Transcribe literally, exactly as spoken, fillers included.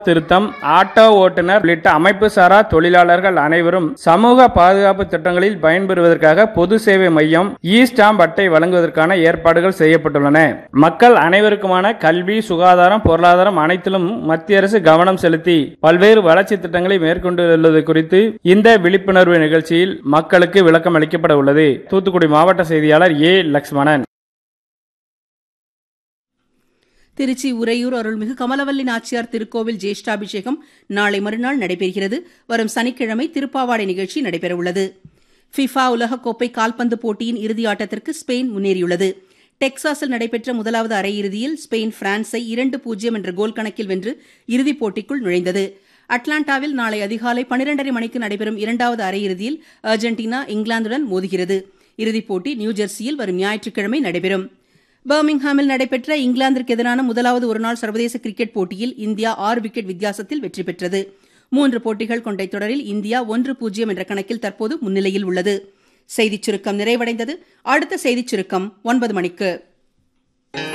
திருத்தம், ஆட்டோ ஓட்டுநர் உள்ளிட்ட அமைப்பு சாரா தொழிலாளர்கள் அனைவரும் சமூக பாதுகாப்பு திட்டங்களில் பயன்பெறுவதற்காக பொது சேவை மையம் இ ஸ்டாம்ப் அட்டை வழங்குவதற்கான ஏற்பாடுகள் செய்யப்பட்டுள்ளன. மக்கள் அனைவருக்குமான கல்வி, சுகாதாரம், பொருளாதாரம் அனைத்திலும் மத்திய அரசு கவனம் செலுத்தி பல்வேறு வளர்ச்சி திட்டங்களை மேற்கொண்டுள்ளது குறித்து இந்த விழிப்புணர்வு நிகழ்ச்சியில் மக்களுக்கு விளக்கம் அளிக்கப்பட உள்ளது. தூத்துக்குடி மாவட்ட செய்தியாளர் ஏ லட்சுமணன். திருச்சி உறையூர் அருள்மிகு கமலவல்லி நாச்சியார் திருக்கோவில் ஜேஷ்டாபிஷேகம் நாளை மறுநாள் நடைபெறுகிறது. வரும் சனிக்கிழமை திருப்பாவாடை நிகழ்ச்சி நடைபெறவுள்ளது. ஃபிஃபா உலகக்கோப்பை கால்பந்து போட்டியின் இறுதி ஆட்டத்திற்கு ஸ்பெயின் முன்னேறியுள்ளது. டெக்சாஸில் நடைபெற்ற முதலாவது அரையிறுதியில் ஸ்பெயின் பிரான்ஸை இரண்டு பூஜ்ஜியம் என்ற கோல் கணக்கில் வென்று இறுதிப் போட்டிக்குள் நுழைந்தது. அட்லாண்டாவில் நாளை அதிகாலை பனிரெண்டரை மணிக்கு நடைபெறும் இரண்டாவது அரையிறுதியில் அர்ஜென்டினா இங்கிலாந்துடன் மோதுகிறது. இறுதிப் போட்டி நியூஜெர்சியில் வரும் ஞாயிற்றுக்கிழமை நடைபெறும். பர்மிங்ஹாமில் நடைபெற்ற இங்கிலாந்திற்கு எதிரான முதலாவது ஒருநாள் சர்வதேச கிரிக்கெட் போட்டியில் இந்தியா ஆறு விக்கெட் வித்தியாசத்தில் வெற்றி பெற்றது. மூன்று போட்டிகள் கொண்ட தொடரில் இந்தியா ஒன்று பூஜ்ஜியம் என்ற கணக்கில் தற்போது முன்னிலையில் உள்ளது. செய்திச் சுருக்கம் நிறைவடைந்தது. அடுத்த செய்திச் சுருக்கம் ஒன்பது மணிக்கு.